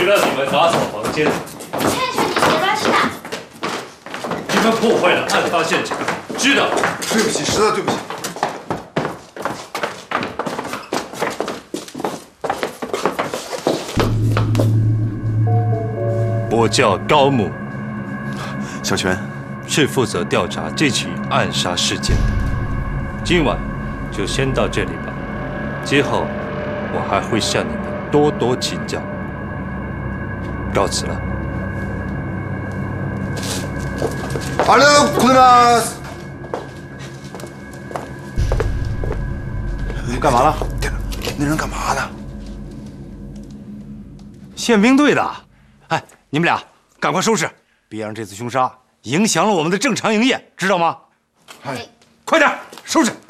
让你们打扫房间。 劝劝你别乱试的。 你们破坏了案发现场，知道？ 对不起，实在对不起。 我叫高木， 小泉， 是负责调查这起暗杀事件的。今晚就先到这里吧，之后我还会向你们多多请教。告辞了。 ありがとうございます。 你们干嘛了？ 那人干嘛呢？ 宪兵队的。哎，你们俩赶快收拾，别让这次凶杀影响了我们的正常营业，知道吗？ 哎， 快点收拾。